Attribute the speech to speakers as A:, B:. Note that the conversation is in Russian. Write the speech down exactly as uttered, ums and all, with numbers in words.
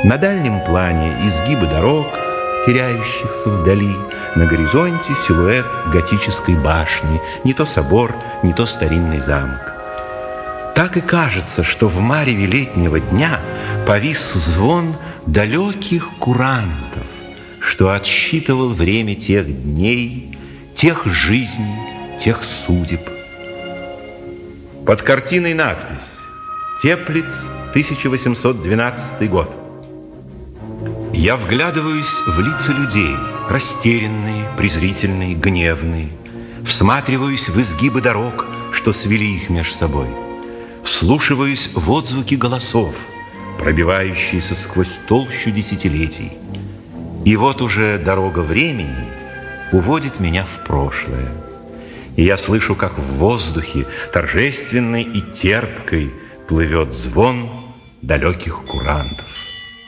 A: На дальнем плане изгибы дорог, теряющихся вдали. На горизонте силуэт готической башни, не то собор, не то старинный замок. Так и кажется, что в мареве летнего дня повис звон далеких курантов, что отсчитывал время тех дней, тех жизней, тех судеб. Под картиной надпись: Теплиц, тысяча восемьсот двенадцатый год. Я вглядываюсь в лица людей, растерянные, презрительные, гневные, всматриваюсь в изгибы дорог, что свели их меж собой, вслушиваюсь в отзвуки голосов, пробивающиеся сквозь толщу десятилетий. И вот уже дорога времени уводит меня в прошлое. И я слышу, как в воздухе торжественной и терпкой плывет звон далеких курантов.